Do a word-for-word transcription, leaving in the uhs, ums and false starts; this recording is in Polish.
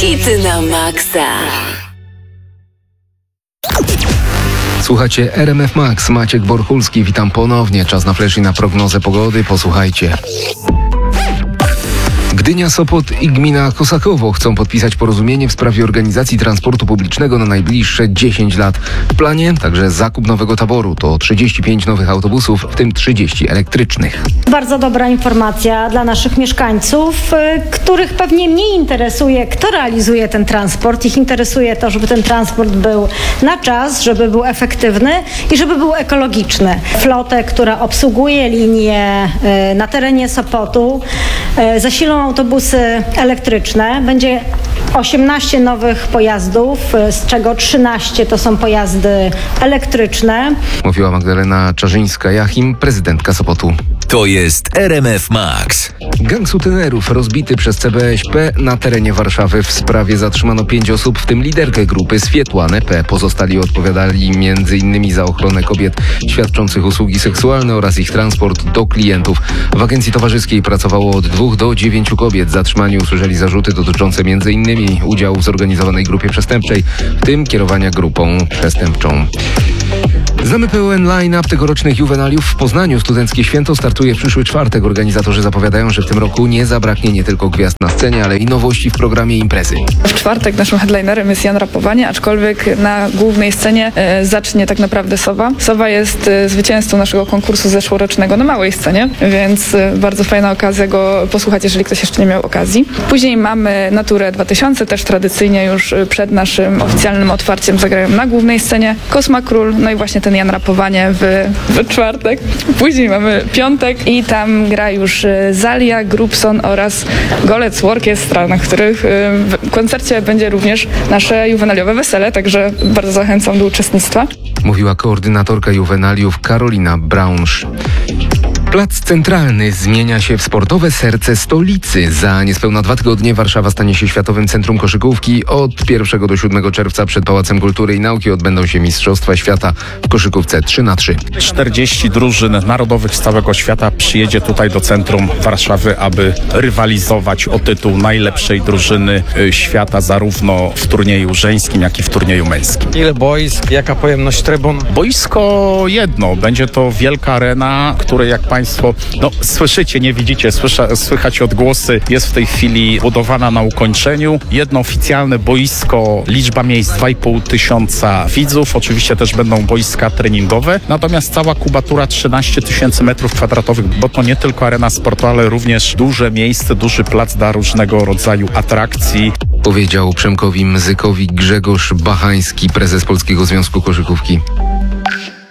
Hity na maksa. Słuchacie R M F Max, Maciek Borchulski, witam ponownie. Czas na flash i na prognozę pogody, posłuchajcie. Gdynia, Sopot i gmina Kosakowo chcą podpisać porozumienie w sprawie organizacji transportu publicznego na najbliższe dziesięć lat. W planie także zakup nowego taboru. To trzydzieści pięć nowych autobusów, w tym trzydzieści elektrycznych. Bardzo dobra informacja dla naszych mieszkańców, których pewnie mniej interesuje, kto realizuje ten transport. Ich interesuje to, żeby ten transport był na czas, żeby był efektywny i żeby był ekologiczny. Flotę, która obsługuje linie na terenie Sopotu, zasilą autobusy elektryczne. Będzie osiemnaście nowych pojazdów, z czego trzynaście to są pojazdy elektryczne. Mówiła Magdalena Czarzyńska-Jachim, prezydentka Sopotu. To jest R M F Max. Gang sutenerów rozbity przez C B S P na terenie Warszawy. W sprawie zatrzymano pięć osób, w tym liderkę grupy Swietłanę P. Pozostali odpowiadali między innymi za ochronę kobiet świadczących usługi seksualne oraz ich transport do klientów. W agencji towarzyskiej pracowało od dwóch do dziewięciu kobiet. Zatrzymani usłyszeli zarzuty dotyczące między innymi udziału w zorganizowanej grupie przestępczej, w tym kierowania grupą przestępczą. Znamy pełen line-up tegorocznych juwenaliów. W Poznaniu studenckie święto startuje w przyszły czwartek. Organizatorzy zapowiadają, że w tym roku nie zabraknie nie tylko gwiazd na scenie, ale i nowości w programie imprezy. W czwartek naszym headlinerem jest Jan Rapowanie, aczkolwiek na głównej scenie e, zacznie tak naprawdę Sowa. Sowa jest e, zwycięzcą naszego konkursu zeszłorocznego na małej scenie, więc e, bardzo fajna okazja go posłuchać, jeżeli ktoś jeszcze nie miał okazji. Później mamy Naturę dwa tysiące, też tradycyjnie już przed naszym oficjalnym otwarciem zagrają na głównej scenie Kosma Król, no i właśnie ten Jan Rapowanie w, w czwartek. Później mamy piątek i tam gra już Zalia, Grubson oraz Golec Orkiestra, na których w koncercie będzie również nasze juwenaliowe wesele, także bardzo zachęcam do uczestnictwa. Mówiła koordynatorka juwenaliów Karolina Braunsz. Plac Centralny zmienia się w sportowe serce stolicy. Za niespełna dwa tygodnie Warszawa stanie się Światowym Centrum Koszykówki. Od pierwszego do siódmego czerwca przed Pałacem Kultury i Nauki odbędą się Mistrzostwa Świata w koszykówce trzy na trzy. czterdzieści drużyn narodowych z całego świata przyjedzie tutaj do centrum Warszawy, aby rywalizować o tytuł najlepszej drużyny świata, zarówno w turnieju żeńskim, jak i w turnieju męskim. Ile boisk, jaka pojemność trybun? Boisko jedno. Będzie to wielka arena, której jak Państwo no, słyszycie, nie widzicie, słysza, słychać odgłosy. Jest w tej chwili budowana na ukończeniu. Jedno oficjalne boisko, liczba miejsc dwa i pół tysiąca widzów. Oczywiście też będą boiska treningowe. Natomiast cała kubatura trzynaście tysięcy metrów kwadratowych, bo to nie tylko arena sportu, ale również duże miejsce, duży plac dla różnego rodzaju atrakcji. Powiedział Przemkowi Mzykowi Grzegorz Bachański, prezes Polskiego Związku Koszykówki.